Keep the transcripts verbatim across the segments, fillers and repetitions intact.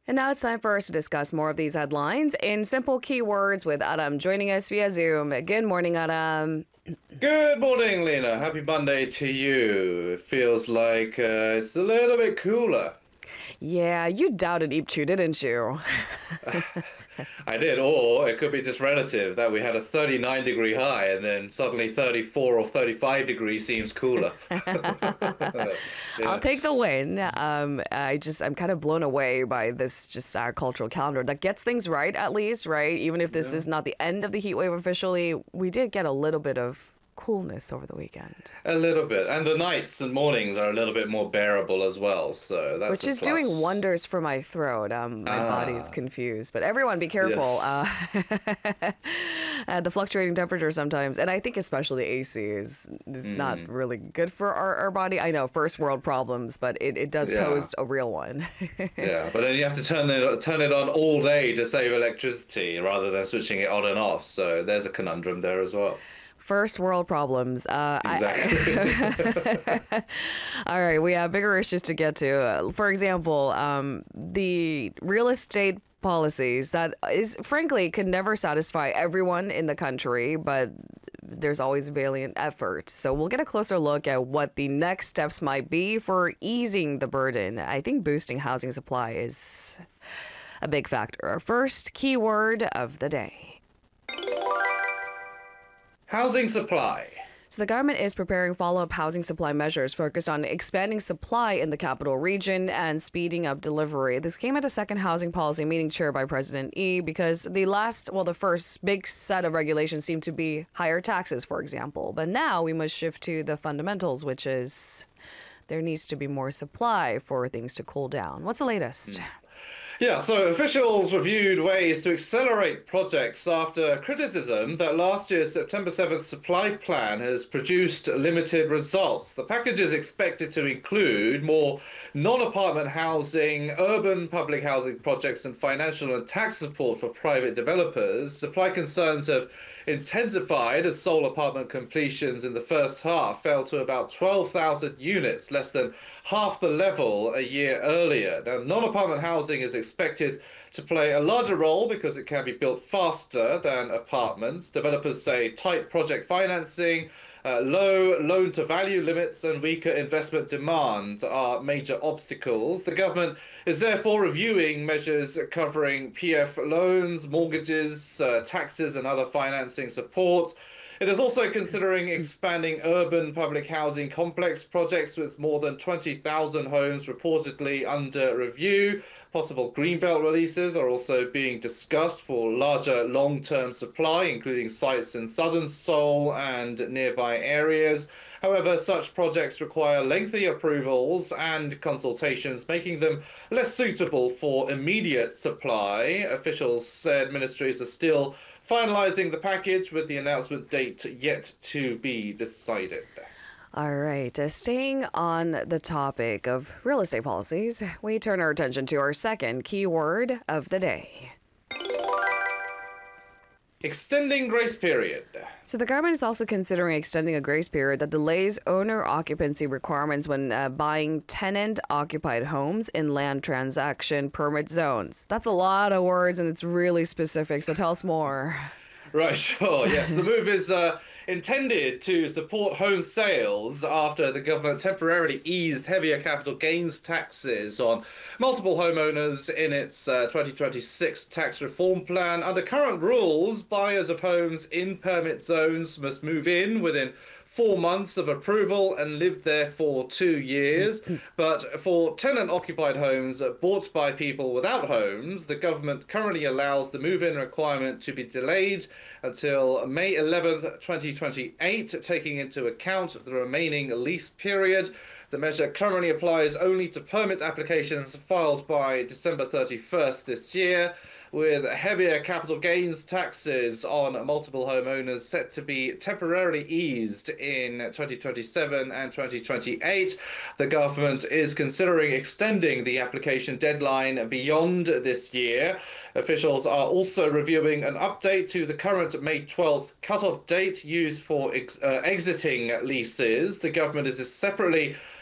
And now it's time for us to discuss more of these headlines in simple keywords with Adam joining us via Zoom. Good morning, Adam. Good morning, Lena. Happy Monday to you. It feels like uh, it's a little bit cooler. Yeah, you doubted Ipchu, didn't you? I did, or it could be just relative that we had a thirty-nine degree high and then suddenly thirty-four or thirty-five degrees seems cooler. I'll Yeah. take the win. Um, I just, I'm kind of blown away by this just our cultural calendar that gets things right, at least, right? Even if this Yeah. is not the end of the heat wave officially, we did get a little bit of coolness over the weekend. A little bit. And the nights and mornings are a little bit more bearable as well. So that's Which a is plus. doing wonders for my throat. Um, my Ah. body's confused. But everyone be careful. Yes. Uh, uh, the fluctuating temperature sometimes. And I think especially A C is, is not Mm. really good for our, our body. I know, first world problems, but it, it does Yeah. pose a real one. Yeah, but then you have to turn it turn it on all day to save electricity rather than switching it on and off. So there's a conundrum there as well. First world problems. Uh, I- Exactly. All right, we have bigger issues to get to. Uh, for example, um, the real estate policies that is frankly could never satisfy everyone in the country, but there's always valiant effort. So we'll get a closer look at what the next steps might be for easing the burden. I think boosting housing supply is a big factor. Our first keyword of the day. Housing supply. So the government is preparing follow-up housing supply measures focused on expanding supply in the capital region and speeding up delivery. This came at a second housing policy meeting chaired by President Yi because the last, well, the first big set of regulations seemed to be higher taxes, for example. But now we must shift to the fundamentals, which is there needs to be more supply for things to cool down. What's the latest? Yeah, so officials reviewed ways to accelerate projects after criticism that last year's September seventh supply plan has produced limited results. The package is expected to include more non-apartment housing, urban public housing projects, and financial and tax support for private developers. Supply concerns have intensified as sole apartment completions in the first half fell to about twelve thousand units, less than half the level a year earlier. Now, non-apartment housing is expected to play a larger role because it can be built faster than apartments. Developers say tight project financing, uh, low loan-to-value limits, and weaker investment demand are major obstacles. The government is therefore reviewing measures covering P F loans, mortgages, uh, taxes, and other financing support. It is also considering expanding urban public housing complex projects with more than twenty thousand homes reportedly under review. Possible greenbelt releases are also being discussed for larger long-term supply, including sites in southern Seoul and nearby areas. However, such projects require lengthy approvals and consultations, making them less suitable for immediate supply. Officials said ministries are still finalizing the package, with the announcement date yet to be decided. All right, uh, staying on the topic of real estate policies, we turn our attention to our second keyword of the day. Extending grace period. So the government is also considering extending a grace period that delays owner occupancy requirements when uh, buying tenant-occupied homes in land transaction permit zones. That's a lot of words and it's really specific, so tell us more. Right, sure. Yes, the move is uh, intended to support home sales after the government temporarily eased heavier capital gains taxes on multiple homeowners in its uh, twenty twenty-six tax reform plan. Under current rules, buyers of homes in permit zones must move in within four months of approval and live there for two years. But for tenant-occupied homes bought by people without homes, the government currently allows the move-in requirement to be delayed until May eleventh, twenty twenty-eight, taking into account the remaining lease period. The measure currently applies only to permit applications filed by December thirty-first this year, with heavier capital gains taxes on multiple homeowners set to be temporarily eased in twenty twenty-seven and twenty twenty-eight. The government is considering extending the application deadline beyond this year. Officials are also reviewing an update to the current May twelfth cutoff date used for ex uh, exiting leases. The government is separately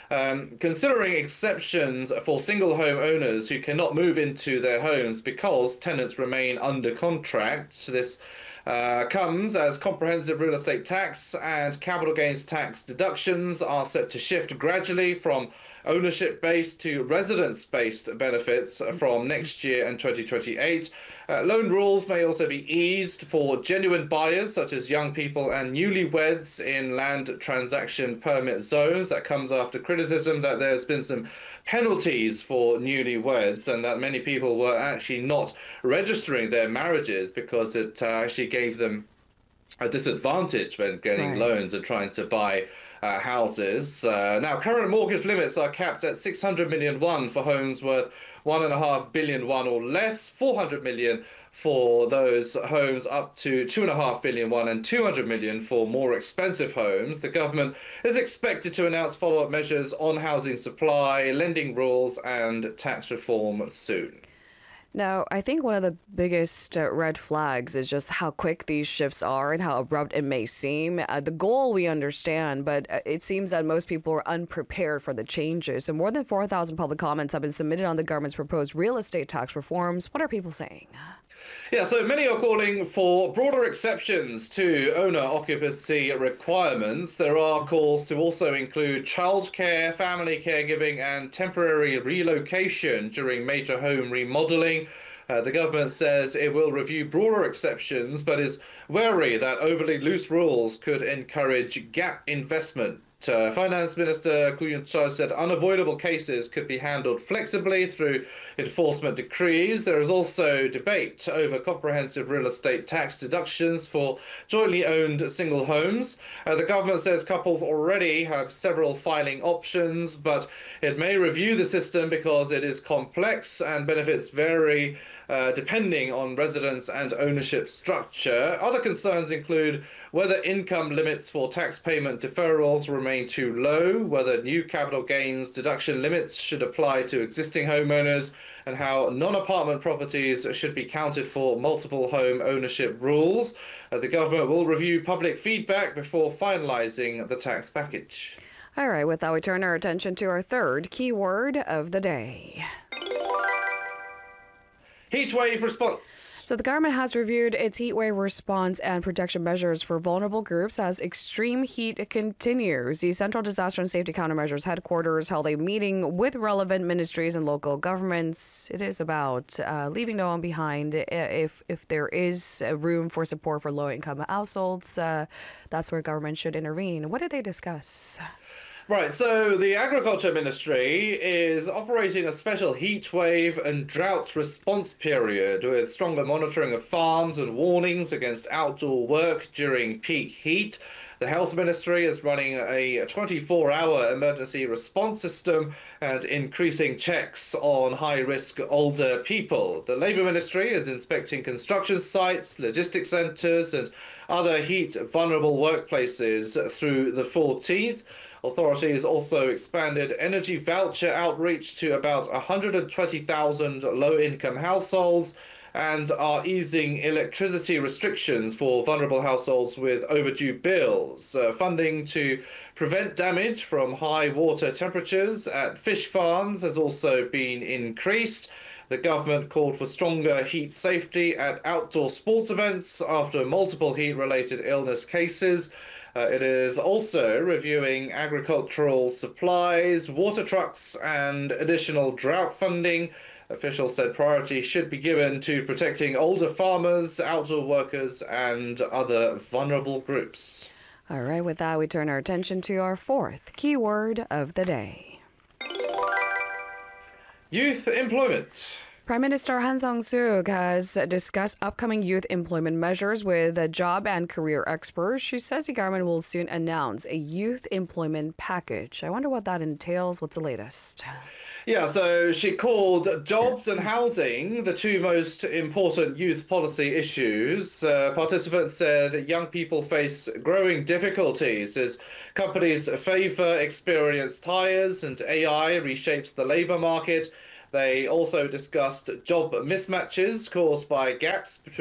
Um, considering exceptions for single home owners who cannot move into their homes because tenants remain under contract. This uh, comes as comprehensive real estate tax and capital gains tax deductions are set to shift gradually from ownership based to residence based benefits from next year and twenty twenty-eight. Uh, loan rules may also be eased for genuine buyers, such as young people and newlyweds in land transaction permit zones. That comes after criticism that there's been some penalties for newlyweds and that many people were actually not registering their marriages because it uh, actually gave them a disadvantage when getting Right. loans and trying to buy uh, houses. Uh, now, current mortgage limits are capped at six hundred million won for homes worth one and a half billion won or less, four hundred million for those homes up to two and a half billion won, and two hundred million for more expensive homes. The government is expected to announce follow-up measures on housing supply, lending rules, and tax reform soon. Now, I think one of the biggest uh, red flags is just how quick these shifts are and how abrupt it may seem. Uh, the goal we understand, but uh, it seems that most people are unprepared for the changes. So more than four thousand public comments have been submitted on the government's proposed real estate tax reforms. What are people saying? Yeah, so many are calling for broader exceptions to owner occupancy requirements. There are calls to also include childcare, family caregiving, and temporary relocation during major home remodeling. Uh, the government says it will review broader exceptions, but is wary that overly loose rules could encourage gap investment. Uh, Finance Minister Koo Yoon-chol said unavoidable cases could be handled flexibly through enforcement decrees. There is also debate over comprehensive real estate tax deductions for jointly owned single homes. Uh, the government says couples already have several filing options, but it may review the system because it is complex and benefits vary uh, depending on residence and ownership structure. Other concerns include whether income limits for tax payment deferrals remain too low, whether new capital gains deduction limits should apply to existing homeowners, and how non-apartment properties should be counted for multiple home ownership rules. Uh, the government will review public feedback before finalizing the tax package. All right, with that, we turn our attention to our third keyword of the day. Heatwave response. So the government has reviewed its heat wave response and protection measures for vulnerable groups as extreme heat continues. The Central Disaster and Safety Countermeasures Headquarters held a meeting with relevant ministries and local governments. It is about uh, leaving no one behind. If if there is room for support for low-income households, uh, that's where government should intervene. What did they discuss? Right, so the Agriculture Ministry is operating a special heat wave and drought response period with stronger monitoring of farms and warnings against outdoor work during peak heat. The Health Ministry is running a twenty-four hour emergency response system and increasing checks on high-risk older people. The Labour Ministry is inspecting construction sites, logistics centres and other heat-vulnerable workplaces through the fourteenth. Authorities also expanded energy voucher outreach to about one hundred twenty thousand low-income households and are easing electricity restrictions for vulnerable households with overdue bills. Uh, funding to prevent damage from high water temperatures at fish farms has also been increased. The government called for stronger heat safety at outdoor sports events after multiple heat-related illness cases. Uh, it is also reviewing agricultural supplies, water trucks, and additional drought funding. Officials said priority should be given to protecting older farmers, outdoor workers, and other vulnerable groups. All right, with that, we turn our attention to our fourth keyword of the day. Youth employment. Prime Minister Han Sang-suk has discussed upcoming youth employment measures with a job and career expert. She says the government will soon announce a youth employment package. I wonder what that entails. What's the latest? Yeah, so she called jobs and housing the two most important youth policy issues. Uh, participants said young people face growing difficulties as companies favour experienced hires and A I reshapes the labour market. They also discussed job mismatches caused by gaps between